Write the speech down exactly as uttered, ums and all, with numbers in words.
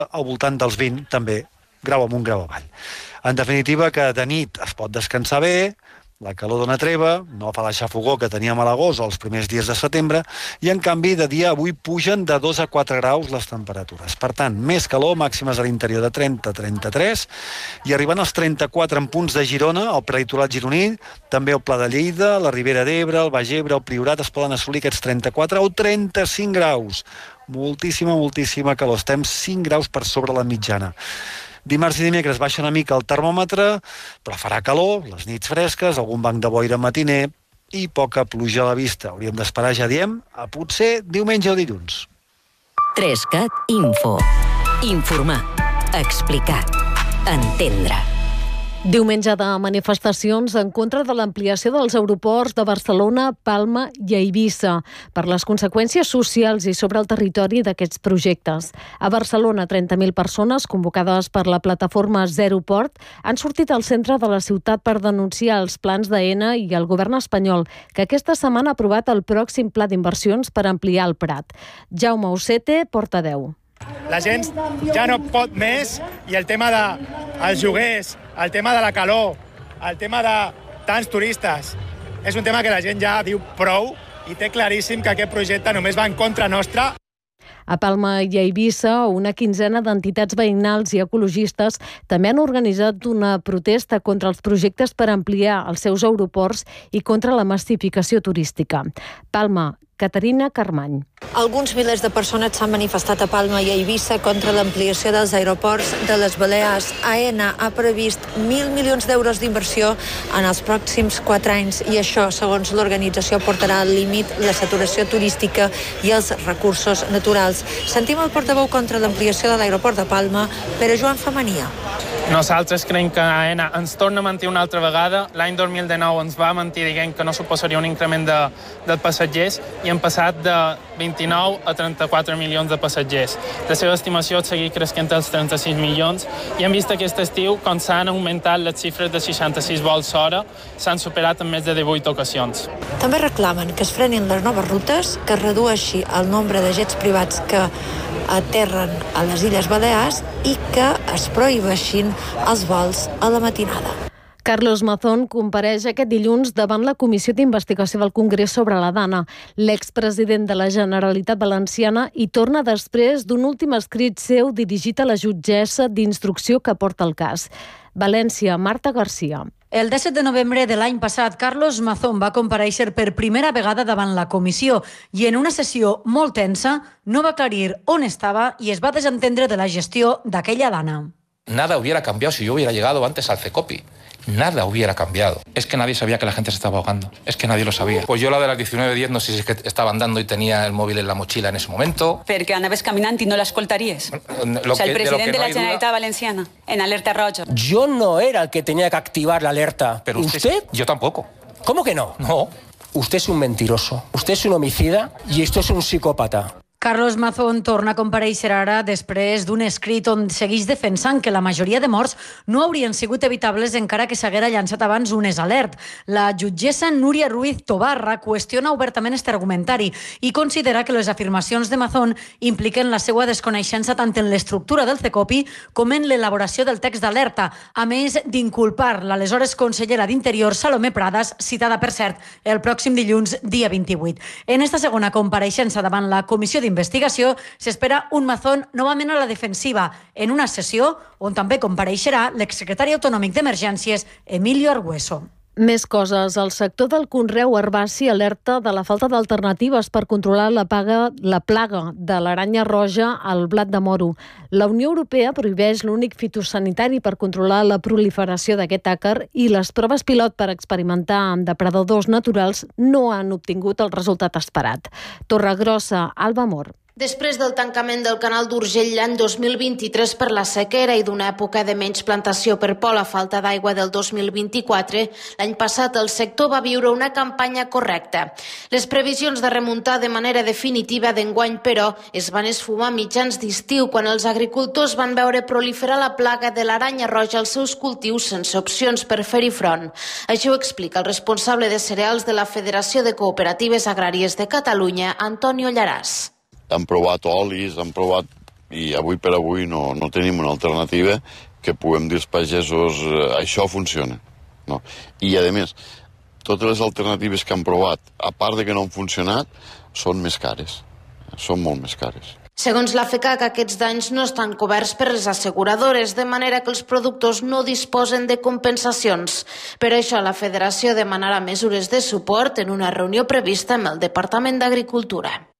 al voltant dels vint, també, grau amunt, grau avall. En definitiva, que de nit es pot descansar bé, la calor dona treva, no fa la xafogó que teníem a l'agost o els primers dies de setembre, i en canvi de dia avui pugen de dos a quatre graus les temperatures. Per tant, més calor, màximes a l'interior de trenta a trenta-tres, i arribant als trenta-quatre en punts de Girona, al prelitoral gironí, també al Pla de Lleida, la Ribera d'Ebre, el Baix Ebre, el Priorat, es poden assolir aquests trenta-quatre o trenta-cinc graus. Moltíssima, moltíssima calor. Estem cinc graus per sobre la mitjana. Dimarts i dimecres baixa una mica el termòmetre, però farà calor, les nits fresques, algun banc de boira matiner i poca pluja a la vista. Hauríem d'esperar, ja diem, a potser diumenge o dilluns. Trescat Info. Informar. Explicar. Entendre. Diumenge de manifestacions en contra de l'ampliació dels aeroports de Barcelona, Palma i Eivissa per les conseqüències socials i sobre el territori d'aquests projectes. A Barcelona, trenta mil persones convocades per la plataforma Zero Port han sortit al centre de la ciutat per denunciar els plans d'Aena i el govern espanyol, que aquesta setmana ha aprovat el pròxim pla d'inversions per ampliar el Prat. Jaume Ucete, portaveu. La gent ja no pot més i el tema dels lloguers, el tema de la calor, el tema de tants turistes, és un tema que la gent ja diu prou i té claríssim que aquest projecte només va en contra nostra. A Palma i a Eivissa, una quinzena d'entitats veïnals i ecologistes també han organitzat una protesta contra els projectes per ampliar els seus aeroports i contra la massificació turística. Palma, Caterina Carmany. Alguns milers de persones s'han manifestat a Palma i a Eivissa contra l'ampliació dels aeroports de les Balears. Aena ha previst mil milions d'euros d'inversió en els pròxims quatre anys i això, segons l'organització, portarà al límit la saturació turística i els recursos naturals. Sentim el portaveu contra l'ampliació de l'aeroport de Palma, Pere Joan Famania. Nosaltres creiem que Aena ens torna a mentir una altra vegada. L'any dos mil dinou ens va mentir dient que no suposaria un increment de, de passatgers i hem passat de vint-i-nou a trenta-quatre milions de passatgers. La seva estimació és seguir creixent als trenta-sis milions i hem vist aquest estiu com s'han augmentat les xifres de seixanta-sis vols hora, s'han superat en més de divuit ocasions. També reclamen que es frenin les noves rutes, que es redueixi el nombre de jets privats que aterren a les Illes Balears i que es prohibeixin els vols a la matinada. Carlos Mazón compareix aquest dilluns davant la Comissió d'Investigació del Congrés sobre la Dana. L'expresident de la Generalitat Valenciana hi torna després d'un últim escrit seu dirigit a la jutgessa d'instrucció que porta el cas. València, Marta Garcia. El disset de novembre de l'any passat, Carlos Mazón va comparèixer per primera vegada davant la comissió i en una sessió molt tensa no va aclarir on estava i es va desentendre de la gestió d'aquella Dana. Nada hubiera cambiado si yo hubiera llegado antes al CECOPI. Nada hubiera cambiado. Es que nadie sabía que la gente se estaba ahogando. Es que nadie lo sabía. Pues yo la de las diecinueve diez no sé si es que estaba andando y tenía el móvil en la mochila en ese momento. Perquè anaves caminant i no l'escoltaries. Lo o sea, el que, president de, de, de la no Generalitat duda... Valenciana, en alerta roja. Yo no era el que tenía que activar la alerta. Pero usted, ¿Usted? Yo tampoco. ¿Cómo que no? No. Usted es un mentiroso. Usted es un homicida y esto es un psicópata. Carlos Mazón torna a comparèixer ara després d'un escrit on segueix defensant que la majoria de morts no haurien sigut evitables encara que s'haguera llançat abans un alert. La jutgessa Núria Ruiz Tobarra qüestiona obertament aquest argumentari i considera que les afirmacions de Mazón impliquen la seva desconeixença tant en l'estructura del CECOPI com en l'elaboració del text d'alerta, a més d'inculpar l'aleshores consellera d'Interior Salomé Pradas, citada per cert el pròxim dilluns dia vint-i-vuit. En esta segona compareixença davant la Comissió d'Investigació investigació, s'espera un Mazón novament a la defensiva, en una sessió on també compareixerà l'exsecretari autonòmic d'Emergències, Emilio Argueso. Més coses. El sector del conreu herbaci alerta de la falta d'alternatives per controlar la, paga, la plaga de l'aranya roja al blat de moro. La Unió Europea prohibeix l'únic fitosanitari per controlar la proliferació d'aquest àcar i les proves pilot per experimentar amb depredadors naturals no han obtingut el resultat esperat. Torregrossa, Alba Mor. Després del tancament del canal d'Urgell l'any dos mil vint-i-tres per la sequera i d'una època de menys plantació per por a falta d'aigua del dos mil vint-i-quatre, l'any passat el sector va viure una campanya correcta. Les previsions de remuntar de manera definitiva d'enguany, però, es van esfumar mitjans d'estiu quan els agricultors van veure proliferar la plaga de l'aranya roja als seus cultius sense opcions per fer-hi front. Això ho explica el responsable de cereals de la Federació de Cooperatives Agràries de Catalunya, Antonio Llaràs. Han provat olis, han provat i avui per avui no, no tenim una alternativa que puguem dir als pagesos eh, això funciona. No. I, a més, totes les alternatives que han provat, a part de que no han funcionat, són més cares. Són molt més cares. Segons la FECAC, aquests danys no estan coberts per les asseguradores, de manera que els productors no disposen de compensacions. Per això, la Federació demanarà mesures de suport en una reunió prevista amb el Departament d'Agricultura.